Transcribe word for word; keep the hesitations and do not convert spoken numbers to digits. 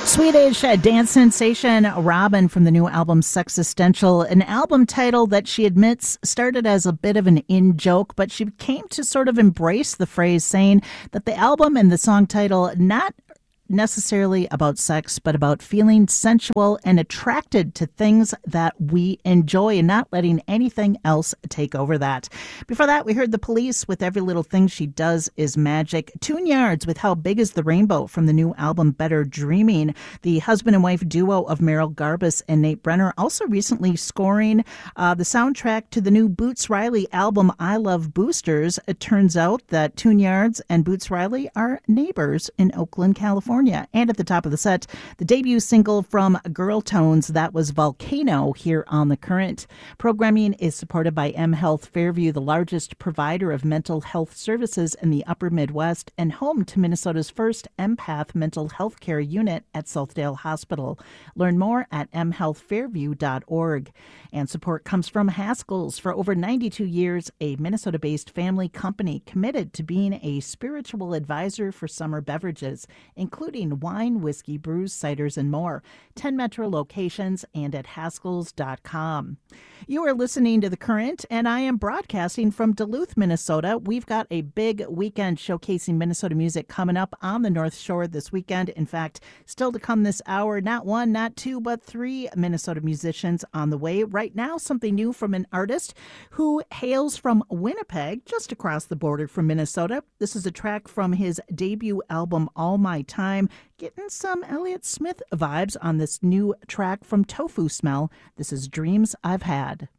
Swedish uh, dance sensation Robyn from the new album Sexistential, an album title that she admits started as a bit of an in-joke, but she came to sort of embrace the phrase, saying that the album and the song title not necessarily about sex, but about feeling sensual and attracted to things that we enjoy and not letting anything else take over that. Before that, we heard The Police with Every Little Thing She Does Is Magic. Tune Yards with How Big Is the Rainbow from the new album Better Dreaming. The husband and wife duo of Merrill Garbus and Nate Brenner also recently scoring uh, the soundtrack to the new Boots Riley album I Love Boosters. It turns out that Tune Yards and Boots Riley are neighbors in Oakland, California. And at the top of the set, the debut single from Girl Tones, that was Volcano, here on The Current. Programming is supported by M Health Fairview, the largest provider of mental health services in the upper Midwest and home to Minnesota's first empath mental health care unit at Southdale Hospital. Learn more at m health fairview dot org. And support comes from Haskell's. For over ninety-two years, a Minnesota-based family company committed to being a spiritual advisor for summer beverages, including including wine, whiskey, brews, ciders, and more. ten Metro locations and at haskells dot com. You are listening to The Current, and I am broadcasting from Duluth, Minnesota. We've got a big weekend showcasing Minnesota music coming up on the North Shore this weekend. In fact, still to come this hour, not one, not two, but three Minnesota musicians on the way. Right now, something new from an artist who hails from Winnipeg, just across the border from Minnesota. This is a track from his debut album, All My Time. Getting some Elliott Smith vibes on this new track from Tofu Smell. This is Dreams I've Had.